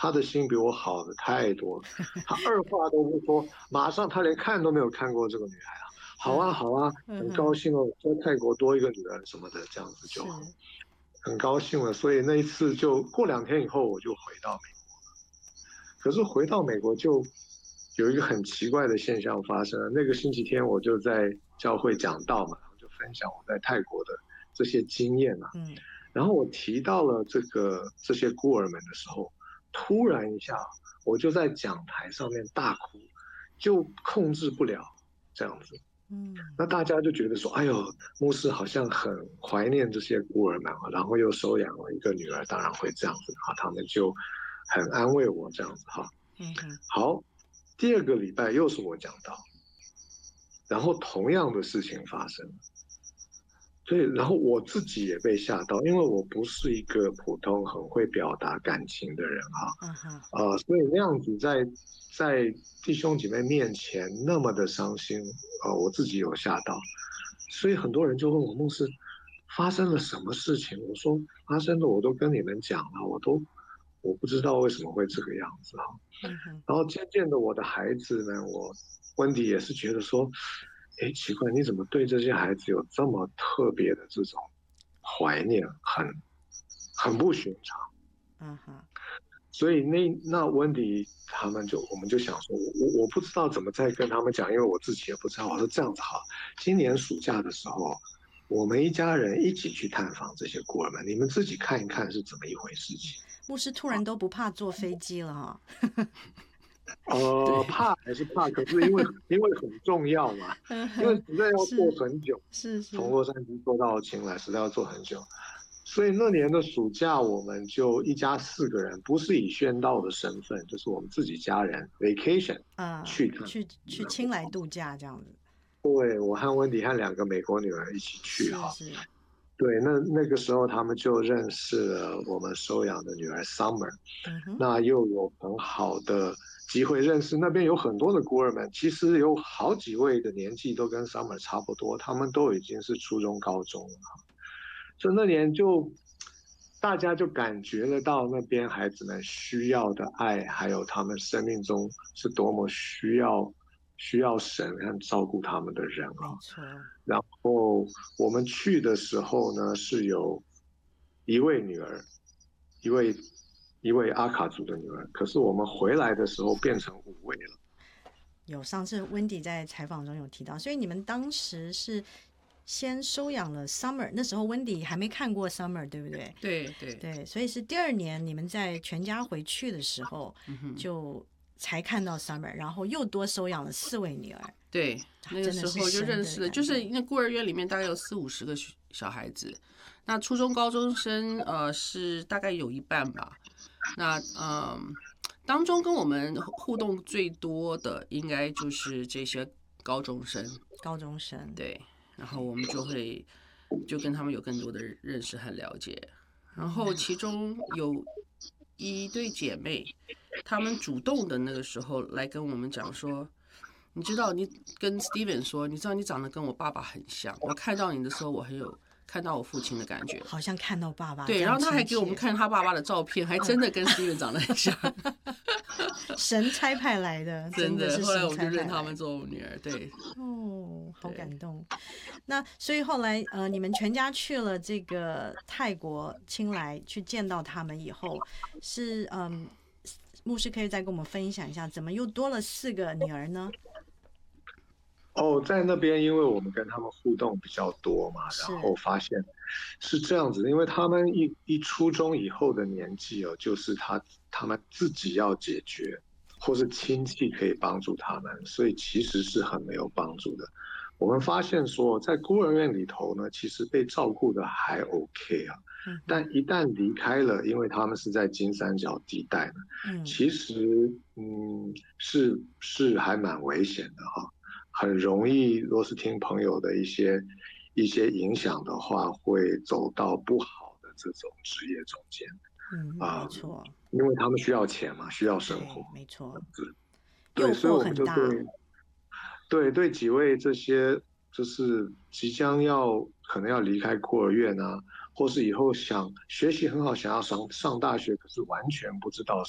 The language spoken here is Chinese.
他的心比我好的太多了，他二话都不说，马上他连看都没有看过这个女孩啊，好啊好啊，很高兴哦，在泰国多一个女儿什么的，这样子就好，很高兴了。所以那一次就过2天以后我就回到美国，可是回到美国就有一个很奇怪的现象发生了。那个星期天我就在教会讲道嘛，然后就分享我在泰国的这些经验啊，然后我提到了这些孤儿们的时候，突然一下我就在讲台上面大哭，就控制不了这样子。那大家就觉得说，哎呦，牧师好像很怀念这些孤儿们，然后又收养了一个女儿，当然会这样子哈，他们就很安慰我这样子哈。好，第二个礼拜又是我讲到，然后同样的事情发生了。对，然后我自己也被吓到，因为我不是一个普通很会表达感情的人所以那样子在弟兄姐妹面前那么的伤心，我自己有吓到，所以很多人就问我牧师发生了什么事情，我说发生的我都跟你们讲了，我不知道为什么会这个样子哈。然后渐渐的，我的孩子呢，温迪也是觉得说，哎，奇怪，你怎么对这些孩子有这么特别的这种怀念，很不寻常。所以那温迪他们我们就想说，我不知道怎么再跟他们讲，因为我自己也不知道。我说这样子好，今年暑假的时候，我们一家人一起去探访这些孤儿们，你们自己看一看是怎么一回事情。 牧师突然都不怕坐飞机了哈。 怕还是怕，可是因为很重要嘛，因为实在要坐很久，从洛杉矶坐到清莱，实在要坐很久，所以那年的暑假，我们就一家4个人，不是以宣道的身份，就是我们自己家人 vacation 去清莱度假这样子。 对，我和温迪和2个美国女儿一起去哈。对，那个时候他们就认识了我们收养的女儿 Summer，那又有很好的机会认识那边有很多的孤儿们，其实有好几位的年纪都跟 Summer 差不多，他们都已经是初中、高中了。所以那年大家就感觉得到那边孩子们需要的爱，还有他们生命中是多么需要神和照顾他们的人啊。然后我们去的时候呢，是有一位女儿，一位阿卡族的女儿，可是我们回来的时候变成5位了。 有，上次温迪在采访中有提到，所以你们当时是先收养了 Summer， 那时候温迪还没看过 Summer， 对不对？ 对， 所以是第2年你们在全家回去的时候，就才看到 Summer， 然后又多收养了4位女儿。 对，那个时候就认识了，就是那孤儿院里面大概有40-50个小孩子，那初中高中生是大概有一半吧。那当中跟我们互动最多的应该就是这些高中生，对，然后我们就跟他们有更多的认识和了解。然后其中有一对姐妹，她们主动的那个时候来跟我们讲说，你知道，你跟 Steven 说，你知道你长得跟我爸爸很像，我看到你的时候我很有看到我父亲的感觉， 好像看到爸爸。 对，然后他还给我们看他爸爸的照片，还真的跟 Steven 长得很像。 神差派来的， 真的是后来我就认他们做我女儿。对， 好感动。那所以后来你们全家去了这个泰国清莱去见到他们以后，是牧师可以再跟我们分享一下，怎么又多了4个女儿呢？ 在那边，因为我们跟他们互动比较多嘛，然后发现是这样子，因为他们一初中以后的年纪就是他们自己要解决，或是亲戚可以帮助他们，所以其实是很没有帮助的。我们发现说，在孤儿院里头呢，其实被照顾的还 OK 啊，但一旦离开了，因为他们是在金三角地带呢，其实是还蛮危险的哈。很容易，若是听朋友的一些影响的话，会走到不好的这种职业中间。 没错， 因为他们需要钱嘛，需要生活， 没错。 对，所以我们就对几位这些就是即将可能要离开孤儿院啊，或是以后想学习很好，想要上大学，可是完全不知道